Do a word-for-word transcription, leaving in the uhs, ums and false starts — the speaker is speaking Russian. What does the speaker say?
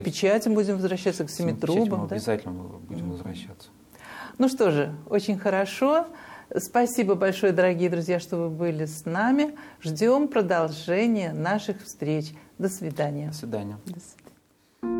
К печатям будем возвращаться, к семитрубам. Да? Обязательно мы будем mm-hmm. возвращаться. Ну что же, очень хорошо. Спасибо большое, дорогие друзья, что вы были с нами. Ждем продолжения наших встреч. До свидания. До свидания. До свидания.